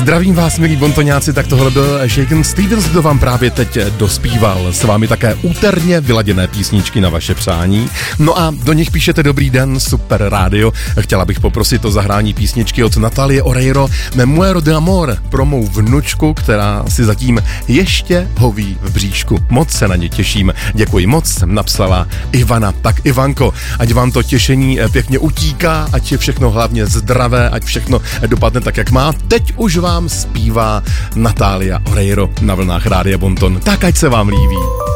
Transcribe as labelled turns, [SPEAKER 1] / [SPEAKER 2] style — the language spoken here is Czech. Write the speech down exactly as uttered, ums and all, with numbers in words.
[SPEAKER 1] Zdravím vás, milí bontoňáci, tak tohle byl Shaken Stevens, kdo vám právě teď dospíval. S vámi také úterně vyladěné písničky na vaše přání. No a do nich píšete dobrý den, super rádio. Chtěla bych poprosit o zahrání písničky od Natalie Oreiro, Me muero de amor, pro mou vnučku, která si zatím ještě hoví v bříšku. Moc se na ně těším. Děkuji moc, napsala Ivana. Tak Ivanko, ať vám to těšení pěkně utíká, ať je všechno hlavně zdravé, ať všechno dopadne tak, jak má. Teď už vám zpívá Natalia Oreiro na vlnách Rádia Bonton. Tak ať se vám líbí.